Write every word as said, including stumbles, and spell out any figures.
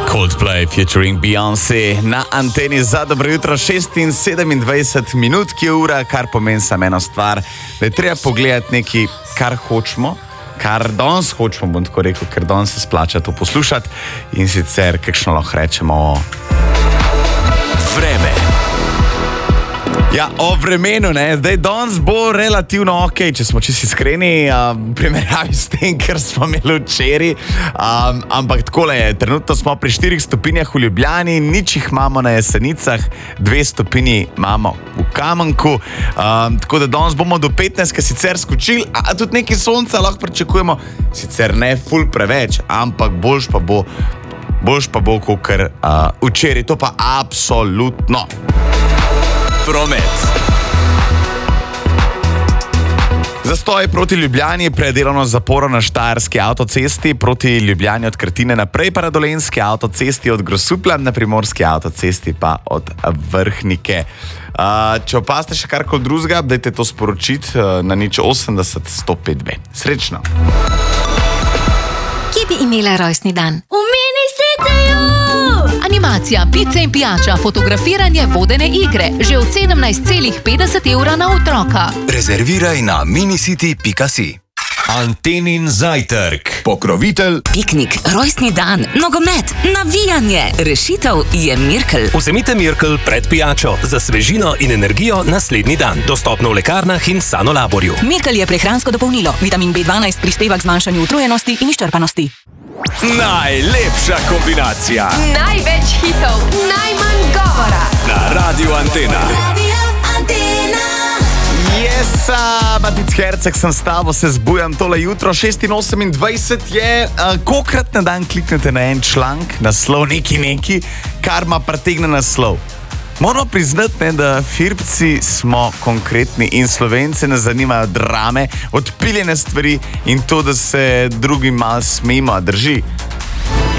Coldplay featuring Beyoncé na anteni za dobro jutro, šest in sedemindvajset minut, ki je ura, kar pomeni samo eno stvar, da je treba pogledati nekaj, kar hočemo, kar danes hočemo, bom tako rekel, ker danes se splača to poslušati in sicer, kakšno lahko rečemo, vreme. Ja, o vremenu, ne, zdaj danes bo relativno ok, če smo čisto iskreni, um, primerjavi s tem, ker smo imeli včeraj, um, ampak takole je, trenutno smo pri štirih stopinjah v Ljubljani, nič jih imamo na Jesenicah, dve stopinji imamo v Kamenku, um, tako da danes bomo do petnajst sicer skočili, a tudi nekaj sonca lahko pričakujemo, sicer ne ful preveč, ampak boljš pa bo, boljš pa bo kakor uh, včeraj, to pa absolutno. Promet. Zastoj proti Ljubljani, predelovno zaporo na Štajerski avtocesti, proti Ljubljani od Krtine naprej pa na Dolenjski avtocesti od Grosuplja, na Primorski avtocesti pa od Vrhnike. Uh, če opazite še karkoli drugega, dajte to sporočiti uh, na nič osemdeset sto pet dve. Srečno! Kje bi imela rojstni dan? V Mini-Cityju! Animacija, pice in pijača, fotografiranje, vodene igre. Že od sedemnajst celih petdeset evra na otroka. Rezerviraj na minicity pika si. Antenin zajtrk. Pokrovitelj. Piknik, rojstni dan, nogomet, navijanje. Rešitev je Mirkel. Vzemite Mirkel pred pijačo za svežino in energijo naslednji dan. Dostopno v lekarnah in Sanolaborju. Mirkel je prehransko dopolnilo. Vitamin B dvanajst prispeva k zmanjšanju utrujenosti in izčrpanosti. Najlepša kombinacija. Največ hitov, najmanj govora. Na Radiu Antena. Jesa, Matic Herceg sem s tabo, se zbujam tole jutro, šest in osemindvajset je, uh, kokrat na dan kliknete na en članek, naslov neki neki, kar ma pretegne naslov. Moramo priznati, ne, da Firpci smo konkretni in Slovence ne zanimajo drame, odpiljene stvari in to, da se drugim malo smemo, drži.